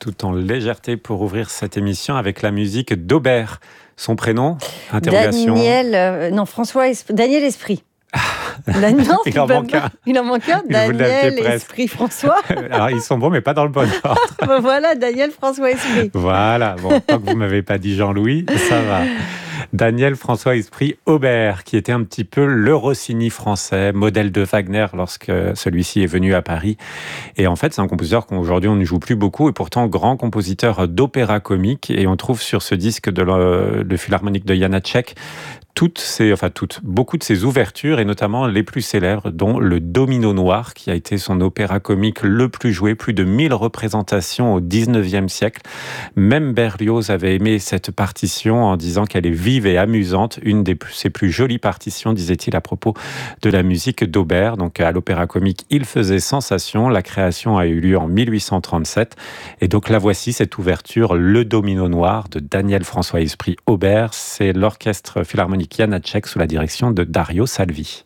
tout en légèreté pour ouvrir cette émission avec la musique d'Aubert. Son prénom? Interrogation. Daniel Esprit. Non, il en manque un. Il en manque un. Daniel Esprit François. Alors, ils sont bons, mais pas dans le bon ordre. Voilà, Daniel François Esprit. Voilà, bon, tant que vous ne m'avez pas dit Jean-Louis, ça va. Daniel François Esprit Aubert, qui était un petit peu le Rossini français, modèle de Wagner lorsque celui-ci est venu à Paris. Et en fait, c'est un compositeur qu'aujourd'hui on ne joue plus beaucoup, et pourtant grand compositeur d'opéra comique. Et on trouve sur ce disque de le Philharmonique de Janáček beaucoup de ses ouvertures, et notamment les plus célèbres, dont le Domino Noir, qui a été son opéra comique le plus joué, plus de 1000 représentations au 19e siècle. Même Berlioz avait aimé cette partition en disant qu'elle est vive et amusante, une de ses plus jolies partitions, disait-il à propos de la musique d'Aubert. Donc à l'opéra comique, il faisait sensation. La création a eu lieu en 1837. Et donc la voici, cette ouverture, le Domino Noir de Daniel François Esprit Aubert. C'est l'orchestre philharmonique Janáček sous la direction de Dario Salvi.